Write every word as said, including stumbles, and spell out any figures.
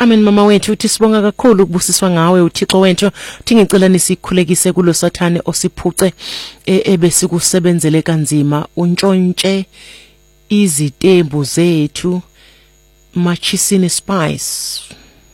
Amen mama wethu uthi sibonga kakhulu ukubusiswa ngawe uThixo wethu uthi ngicela nisikhulekise kulo sathane osiphuce ebese kusebenzele kanzima untshontshe izitembu zethu machisini spice